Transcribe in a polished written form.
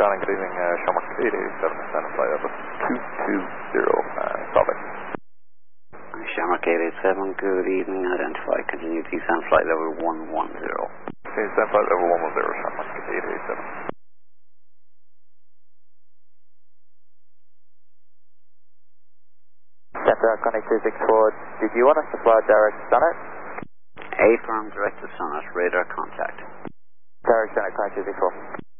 Shannon, good evening, Shamrock 887, stand flight level 220, Southern. Shamrock 887, good evening, identify, continue descent flight level 110. Okay, descent flight level 110, Shamrock 887. Center Connect 264, did you want us to fly direct to Summit? A firm direct to Summit, radar contact. Direct Connect 264.